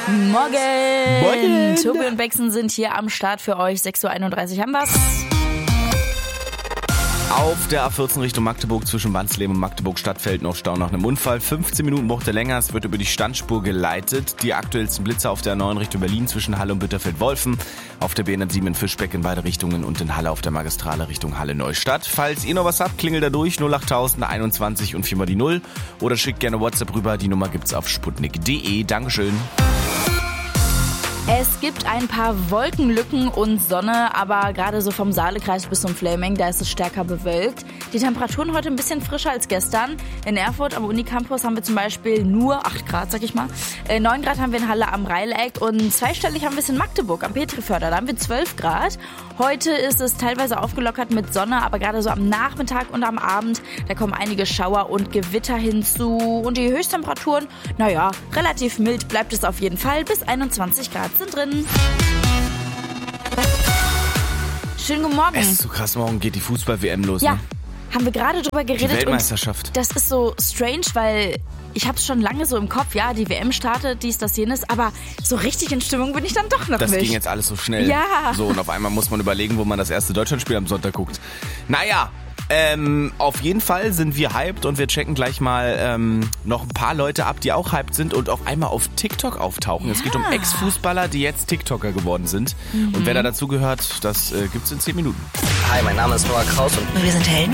Morgen! Tobi und Bexen sind hier am Start für euch. 6.31 Uhr haben wir's. Auf der A14 Richtung Magdeburg zwischen Wansleben und Magdeburg Stadtfeld noch Stau nach einem Unfall. 15 Minuten braucht er länger, es wird über die Standspur geleitet. Die aktuellsten Blitze auf der A9 Richtung Berlin zwischen Halle und Bitterfeld-Wolfen. Auf der B107 in Fischbeck in beide Richtungen und in Halle auf der Magistrale Richtung Halle-Neustadt. Falls ihr noch was habt, klingelt da durch 08000 21 und 4 mal die 0. Oder schickt gerne WhatsApp rüber, die Nummer gibt's auf sputnik.de. Dankeschön. Es gibt ein paar Wolkenlücken und Sonne, aber gerade so vom Saalekreis bis zum Flaming, da ist es stärker bewölkt. Die Temperaturen heute ein bisschen frischer als gestern. In Erfurt am Unicampus haben wir zum Beispiel nur 8 Grad, sag ich mal. 9 Grad haben wir in Halle am Reileck und zweistellig haben wir es in Magdeburg am Petriförder. Da haben wir 12 Grad. Heute ist es teilweise aufgelockert mit Sonne, aber gerade so am Nachmittag und am Abend, da kommen einige Schauer und Gewitter hinzu. Und die Höchsttemperaturen, relativ mild bleibt es auf jeden Fall. Bis 21 Grad sind drin. Schönen guten Morgen. Es ist so krass, morgen geht die Fußball-WM los, Ja, ne? haben wir gerade drüber geredet. Die Weltmeisterschaft. Und das ist so strange, weil ich habe es schon lange so im Kopf. Ja, die WM startet, dies, das, jenes. Aber so richtig in Stimmung bin ich dann doch noch Das nicht. ging jetzt alles so schnell. Ja. So, und auf einmal muss man überlegen, wo man das erste Deutschlandspiel am Sonntag guckt. Auf jeden Fall sind wir hyped und wir checken gleich mal noch ein paar Leute ab, die auch hyped sind und auf einmal auf TikTok auftauchen. Ja. Es geht um Ex-Fußballer, die jetzt TikToker geworden sind. Und wer da dazu gehört, das gibt's in 10 Minuten. Hi, mein Name ist Noah Kraus und wir sind Helden.